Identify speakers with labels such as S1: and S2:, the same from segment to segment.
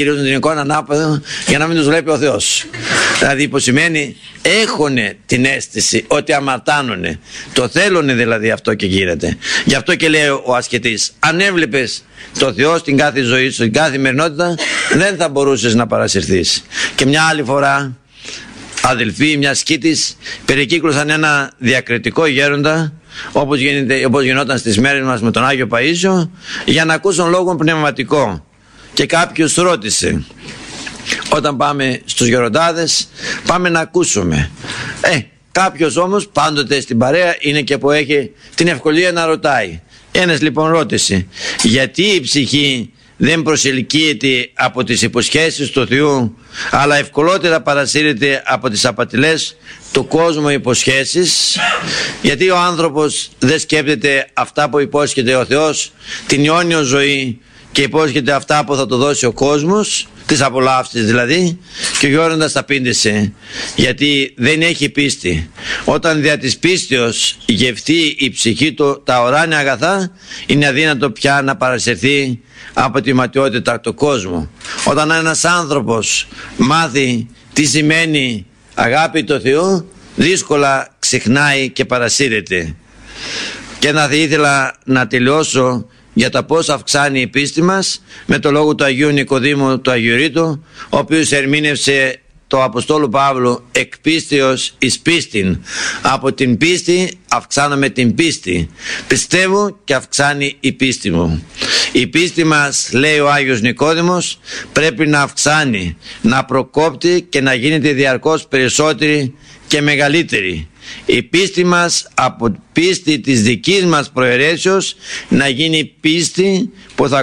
S1: Κυρίως την εικόνα ανάποδο για να μην τους βλέπει ο Θεός. Δηλαδή υποσημαίνει έχουν την αίσθηση ότι αμαρτάνουνε. Το θέλουνε δηλαδή αυτό και γίνεται. Γι' αυτό και λέει ο ασκητής, αν έβλεπες το Θεό στην κάθε ζωή σου, στην κάθε ημερινότητα, δεν θα μπορούσες να παρασυρθείς. Και μια άλλη φορά, αδελφοί, μια σκήτης περικύκλωσαν ένα διακριτικό γέροντα, όπως γινόταν στις μέρες μας με τον Άγιο Παΐσιο, για να ακούσουν λόγο πνευματικό. Και κάποιος ρώτησε, όταν πάμε στους γεροντάδες πάμε να ακούσουμε. Κάποιος όμως πάντοτε στην παρέα είναι και που έχει την ευκολία να ρωτάει. Ένας λοιπόν ρώτησε, γιατί η ψυχή δεν προσελκύεται από τις υποσχέσεις του Θεού, αλλά ευκολότερα παρασύρεται από τις απατηλές του κόσμου υποσχέσεις? Γιατί ο άνθρωπος δεν σκέπτεται αυτά που υπόσχεται ο Θεός, την αιώνιο ζωή, και υπόσχεται αυτά που θα του δώσει ο κόσμος, τις απολαύσεις δηλαδή? Και ο γέροντας τα πήντησε, γιατί δεν έχει πίστη. Όταν δια της πίστεως γευτεί η ψυχή του τα ουράνια αγαθά, είναι αδύνατο πια να παρασυρθεί από τη ματιότητα του κόσμου. Όταν ένας άνθρωπος μάθει τι σημαίνει αγάπη του Θεού, δύσκολα ξεχνάει και παρασύρεται. Και θα ήθελα να τελειώσω για τα πώς αυξάνει η πίστη μας με το λόγο του Αγίου Νικοδήμου του Αγιορείτου, ο οποίος ερμήνευσε το Αποστόλου Παύλου εκ πίστεως εις πίστην. Από την πίστη αυξάνομαι την πίστη. Πιστεύω και αυξάνει η πίστη μου. Η πίστη μας, λέει ο Άγιος Νικόδημος, πρέπει να αυξάνει, να προκόπτει και να γίνεται διαρκώς περισσότερη και μεγαλύτερη. Η πίστη μας από πίστη της δικής μας προαιρέσεως να γίνει πίστη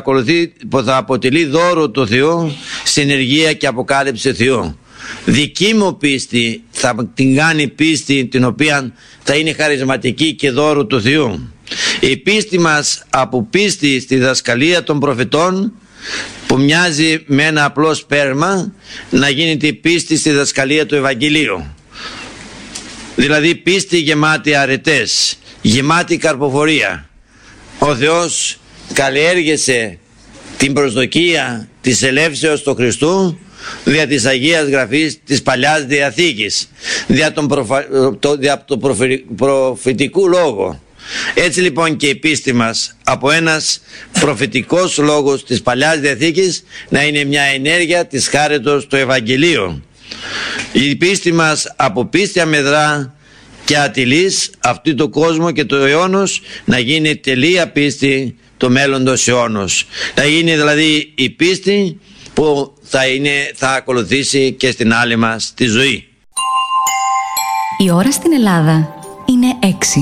S1: που θα αποτελεί δώρο του Θεού, συνεργία και αποκάλυψη Θεού. Δική μου πίστη θα την κάνει πίστη την οποία θα είναι χαρισματική και δώρο του Θεού. Η πίστη μας από πίστη στη διδασκαλία των προφητών, που μοιάζει με ένα απλό σπέρμα, να γίνεται η πίστη στη διδασκαλία του Ευαγγελίου. Δηλαδή πίστη γεμάτη αρετές, γεμάτη καρποφορία. Ο Θεός καλλιέργησε την προσδοκία της ελεύσεως του Χριστού δια της Αγίας Γραφής της Παλιάς Διαθήκης, δια του προφητικού λόγου. Έτσι λοιπόν και η πίστη μας από ένας προφητικός λόγος της Παλιάς Διαθήκης να είναι μια ενέργεια της χάριτος του Ευαγγελίου. Η πίστη μας από πίστη αμεδρά και ατελής αυτού του κόσμου και του αιώνος να γίνει τελεία πίστη του μέλλοντος αιώνος. Να γίνει δηλαδή η πίστη που θα ακολουθήσει και στην άλλη μας τη ζωή.
S2: Η ώρα στην Ελλάδα είναι 6.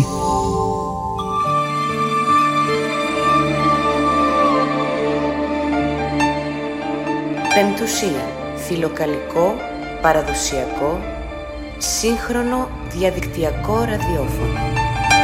S3: Πεμπτουσία. Φιλοκαλικό, παραδοσιακό, σύγχρονο διαδικτυακό ραδιόφωνο.